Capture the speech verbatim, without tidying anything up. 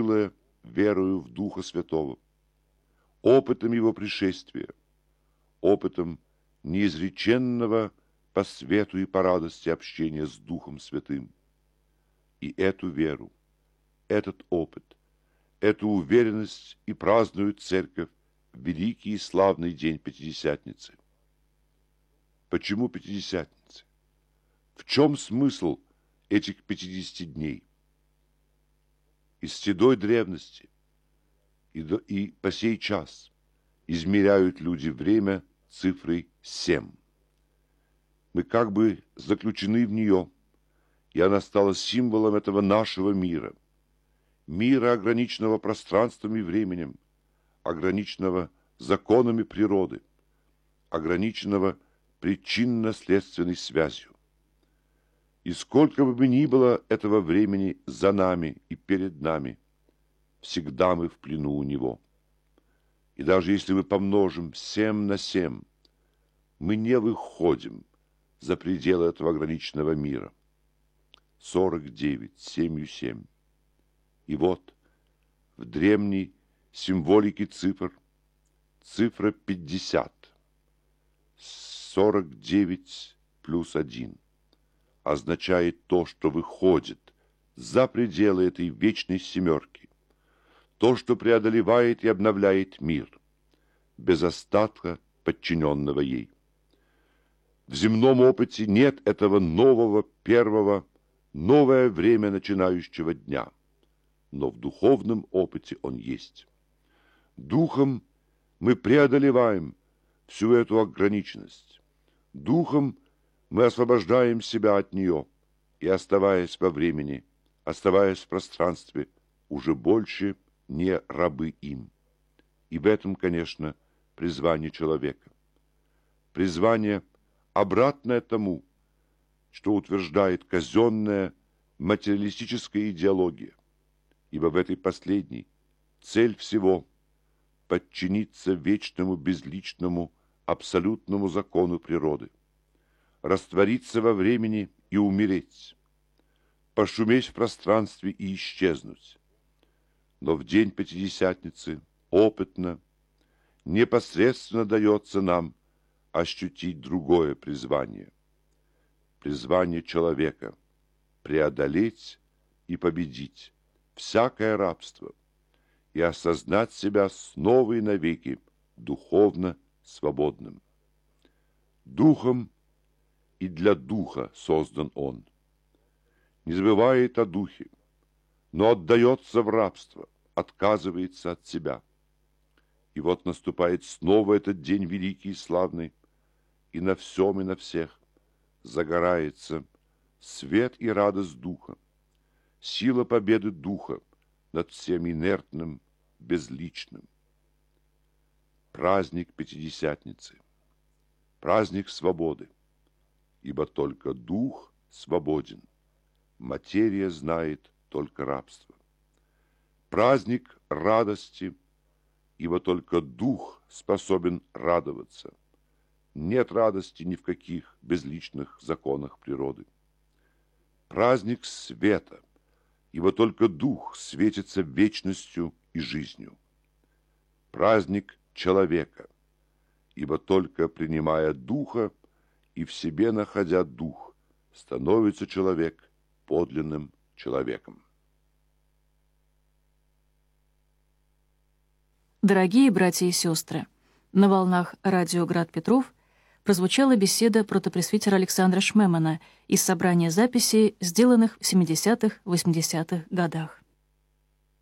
жилое верою в Духа Святого, опытом Его пришествия, опытом неизреченного по свету и по радости общения с Духом Святым. И эту веру, этот опыт, эту уверенность и празднует Церковь в великий и славный день Пятидесятницы. Почему Пятидесятницы? В чем смысл этих пятидесяти дней? Из седой древности и, до, и по сей час измеряют люди время цифрой семь. Мы как бы заключены в нее, и она стала символом этого нашего мира, мира, ограниченного пространством и временем, ограниченного законами природы, ограниченного причинно-следственной связью. И сколько бы ни было этого времени за нами и перед нами, всегда мы в плену у него. И даже если мы помножим семь на семь, мы не выходим за пределы этого ограниченного мира. сорок девять, семью семь. И вот в древней символике цифр цифра пятьдесят, сорок девять плюс один, означает то, что выходит за пределы этой вечной семерки, то, что преодолевает и обновляет мир, без остатка подчиненного ей. В земном опыте нет этого нового, первого, новое время начинающего дня, но в духовном опыте он есть. Духом мы преодолеваем всю эту ограниченность. Духом мы освобождаем себя от нее и, оставаясь во времени, оставаясь в пространстве, уже больше не рабы им. И в этом, конечно, призвание человека. Призвание, обратное тому, что утверждает казенная материалистическая идеология, ибо в этой последней цель всего – подчиниться вечному, безличному, абсолютному закону природы, раствориться во времени и умереть, пошуметь в пространстве и исчезнуть. Но в день Пятидесятницы опытно, непосредственно дается нам ощутить другое призвание. Призвание человека – преодолеть и победить всякое рабство и осознать себя снова и навеки духовно свободным. Духом и для духа создан он. Не забывает о духе, но отдается в рабство, отказывается от себя. И вот наступает снова этот день великий и славный, и на всем и на всех загорается свет и радость духа, сила победы духа над всем инертным, безличным. Праздник Пятидесятницы, праздник свободы, ибо только дух свободен, материя знает только рабство. Праздник радости, ибо только дух способен радоваться. Нет радости ни в каких безличных законах природы. Праздник света, ибо только дух светится вечностью и жизнью. Праздник человека, ибо только принимая духа и в себе находя дух, становится человек подлинным человеком. Дорогие братья и сестры, на волнах радио «Град Петров» прозвучала беседа протопресвитера Александра Шмемана из собрания записей, сделанных в семидесятых-восьмидесятых годах.